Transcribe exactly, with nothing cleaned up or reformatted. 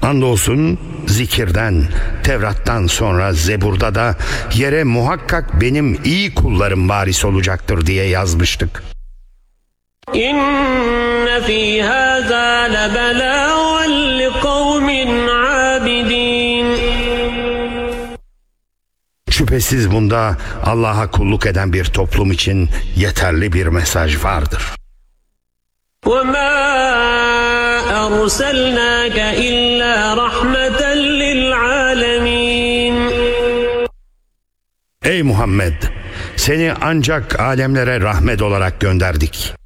Andolsun zikirden, Tevrat'tan sonra Zebur'da da yere muhakkak benim iyi kullarım varis olacaktır diye yazmıştık. İnne fî hâzâ lebelâgan liqavmin âbidîn. Şüphesiz bunda Allah'a kulluk eden bir toplum için yeterli bir mesaj vardır. وَمَا أَرْسَلْنَاكَ إِلَّا رَحْمَةً لِلْعَالَمِينَ. Ey Muhammed! Seni ancak alemlere rahmet olarak gönderdik.